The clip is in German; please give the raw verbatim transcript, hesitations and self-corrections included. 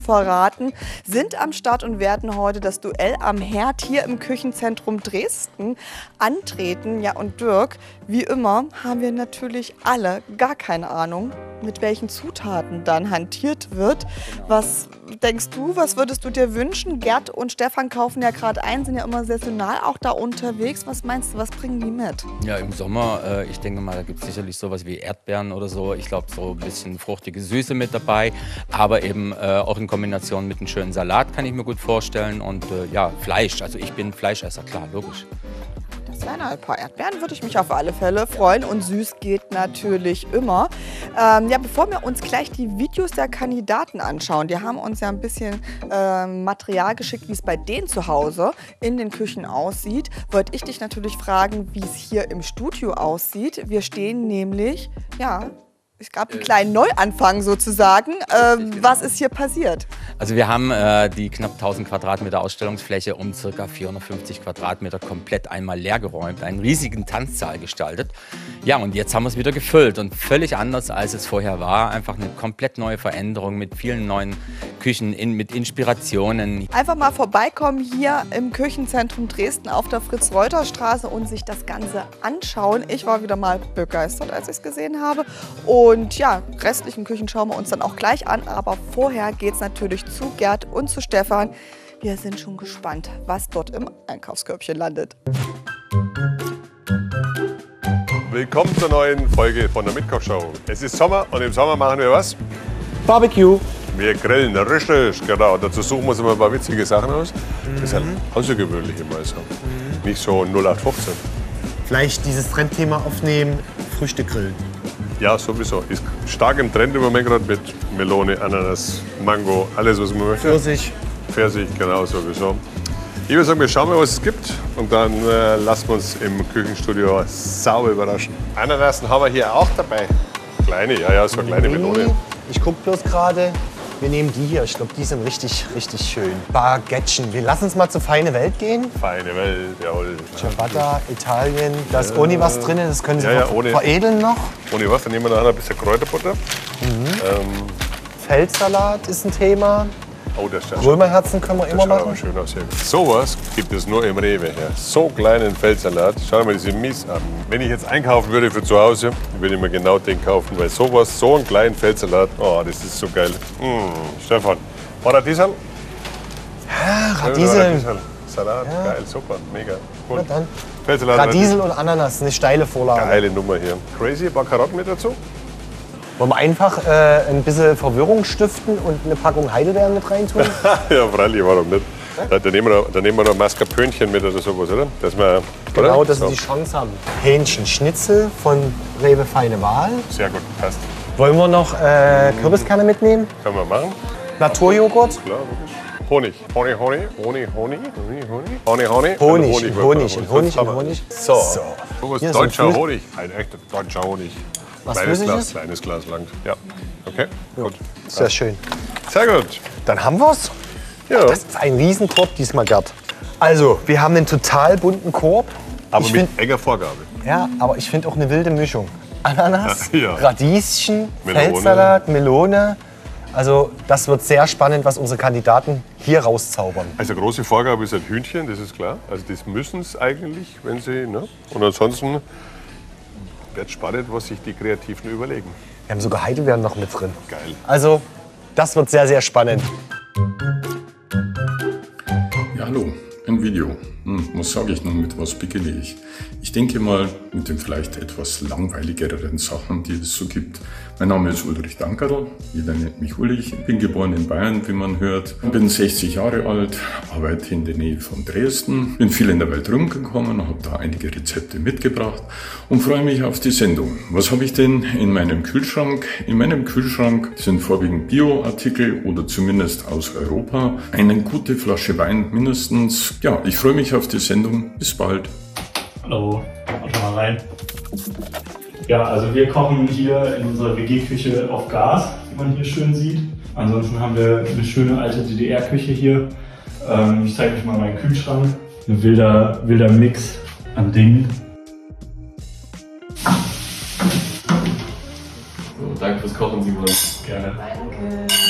verraten, sind am Start und werden heute das Duell am Herd hier im Küchenzentrum Dresden antreten. Ja, und Dirk, wie immer haben wir natürlich alle gar keine Ahnung, mit welchen Zutaten dann hantiert wird. Was denkst du, was würdest du dir wünschen? Gerd und Stefan kaufen ja gerade ein, sind ja immer saisonal auch da unterwegs. Was meinst du, was bringen die mit? Ja, im Sommer, äh, ich denke mal, da gibt es sicherlich sowas wie Erdbeeren oder so. Ich glaube, so ein bisschen fruchtige Süße mit dabei, aber eben äh, auch in Kombination mit einem schönen Salat kann ich mir gut vorstellen und äh, ja, Fleisch. Also ich bin Fleischesser, klar, logisch. Das wären ein paar Erdbeeren, würde ich mich auf alle Fälle freuen. Und süß geht natürlich immer. Ähm, ja, bevor wir uns gleich die Videos der Kandidaten anschauen, die haben uns ja ein bisschen äh, Material geschickt, wie es bei denen zu Hause in den Küchen aussieht, wollte ich dich natürlich fragen, wie es hier im Studio aussieht. Wir stehen nämlich, ja, es gab einen kleinen Neuanfang sozusagen. Ähm, was ist hier passiert? Also wir haben äh, die knapp tausend Quadratmeter Ausstellungsfläche um ca. vierhundertfünfzig Quadratmeter komplett einmal leergeräumt, einen riesigen Tanzsaal gestaltet. Ja, und jetzt haben wir es wieder gefüllt und völlig anders, als es vorher war. Einfach eine komplett neue Veränderung mit vielen neuen Küchen, in, mit Inspirationen. Einfach mal vorbeikommen hier im Küchenzentrum Dresden auf der Fritz-Reuter-Straße und sich das Ganze anschauen. Ich war wieder mal begeistert, als ich es gesehen habe. Und ja, restlichen Küchen schauen wir uns dann auch gleich an. Aber vorher geht es natürlich zu Gerd und zu Stefan. Wir sind schon gespannt, was dort im Einkaufskörbchen landet. Willkommen zur neuen Folge von der Mitkochshow. Es ist Sommer und im Sommer machen wir was? Barbecue. Wir grillen, richtig, genau. Dazu suchen wir uns immer ein paar witzige Sachen aus. Das ist ein außergewöhnlich immer so. Nicht so null acht fünfzehn. Vielleicht dieses Trendthema aufnehmen, Früchte grillen. Ja, sowieso. Ist stark im Trend im Moment gerade mit Melone, Ananas, Mango, alles was man möchte. Pfirsich. Pfirsich, genau sowieso. Ich würde sagen, wir schauen mal, was es gibt und dann äh, lassen wir uns im Küchenstudio sauber überraschen. Ananasen haben wir hier auch dabei. Kleine, ja, ja, so eine kleine Melone. Ich gucke bloß gerade. Wir nehmen die hier. Ich glaube, die sind richtig, richtig schön. Baguettchen. Wir lassen uns mal zur feine Welt gehen. Feine Welt, jawohl. Ciabatta, Italien. Da ist ohne was drin. Das können Sie Ja, ja, noch ohne. veredeln noch. Ohne was, dann nehmen wir nachher ein bisschen Kräuterbutter. Ähm, Feldsalat ist ein Thema. oh, das ist ja Römerherzen können wir immer schaut aber machen. schön aus hier. Sowas gibt es nur im Rewe hier. So kleinen Feldsalat. Schau mal diese Mies an. Wenn ich jetzt einkaufen würde für zu Hause, würde ich mir genau den kaufen. Weil sowas, so einen kleinen Feldsalat, oh, das ist so geil. Mmh, Stefan, Paradiesel? Ja, Radiesel. Salat, geil, super, mega. Na Gut. dann. Feldsalat. Radiesel und Ananas, eine steile Vorlage. Geile Nummer hier. Crazy, ein paar Karotten mit dazu. Wollen wir einfach äh, ein bisschen Verwirrung stiften und eine Packung Heidelbeeren mit reintun? Ja, freilich, warum nicht? Da, da, nehmen wir noch, da nehmen wir noch Mascarpönchen mit oder sowas, oder? Dass wir, Genau, oder? dass So. sie die Chance haben. Hähnchenschnitzel von Rewe Feine Wahl. Sehr gut, passt. Wollen wir noch äh, Kürbiskerne mitnehmen? Können wir machen. Naturjoghurt? Klar, logisch. Honig. Honig, Honig, Honig, Honig, Honig, Honig. Honig, Honig. Honig, Und in wird Honig, man- in Honig, in wird Honig. So. So. So was Hier, so ein deutscher Flüss- Honig. Ein echter deutscher Honig. Was kleines Glas, Flüssiges? kleines Glas lang. Ja. Okay, gut. Sehr schön. Sehr gut. Dann haben wir's. Ja. Das ist ein Riesenkorb diesmal, Gerd. Also, wir haben einen total bunten Korb. Aber ich mit find, enger Vorgabe. ja, aber ich finde auch eine wilde Mischung. Ananas, Ja, ja. Radieschen, Melone. Feldsalat, Melone. Also, das wird sehr spannend, was unsere Kandidaten hier rauszaubern. Also große Vorgabe ist ein Hühnchen, das ist klar. Also das müssen es eigentlich, wenn sie. Ne? Und ansonsten wird spannend, was sich die Kreativen überlegen. Wir haben sogar Heidelbeeren noch mit drin. Geil. Also, das wird sehr, sehr spannend. Ja, hallo, ein Video. Hm, was sage ich nun, mit was beginne ich? Ich denke mal mit den vielleicht etwas langweiligeren Sachen, die es so gibt. Mein Name ist Ulrich Dankerl, jeder nennt mich Uli. Ich bin geboren in Bayern, wie man hört. Bin sechzig Jahre alt, arbeite in der Nähe von Dresden. Bin viel in der Welt rumgekommen, habe da einige Rezepte mitgebracht und freue mich auf die Sendung. Was habe ich denn in meinem Kühlschrank? In meinem Kühlschrank sind vorwiegend Bioartikel oder zumindest aus Europa. Eine gute Flasche Wein mindestens. Ja, ich freue mich auf die Sendung. Bis bald. Hallo, schaut mal rein. Ja, also wir kochen hier in unserer W G-Küche auf Gas, wie man hier schön sieht. Ansonsten haben wir eine schöne alte D D R-Küche hier. Ähm, ich zeige euch mal meinen Kühlschrank. Ein wilder, wilder Mix an Dingen. So, danke fürs Kochen, Simon. Gerne. Danke.